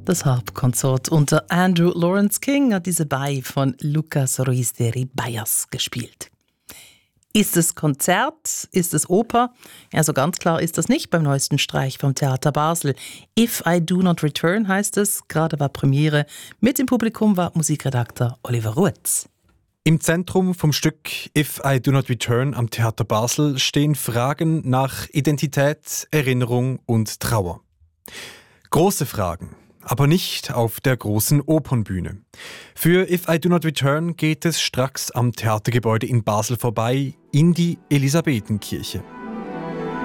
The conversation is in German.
Das Harpkonsort unter Andrew Lawrence King hat diese Bei von Lucas Ruiz de Ribayas gespielt. Ist es Konzert? Ist es Oper? Ja, so ganz klar ist das nicht beim neuesten Streich vom Theater Basel. If I Do Not Return heißt es. Gerade war Premiere. Mit im Publikum war Musikredakteur Oliver Ruetz. Im Zentrum vom Stück If I Do Not Return am Theater Basel stehen Fragen nach Identität, Erinnerung und Trauer. Große Fragen, aber nicht auf der großen Opernbühne. Für If I Do Not Return geht es stracks am Theatergebäude in Basel vorbei in die Elisabethenkirche.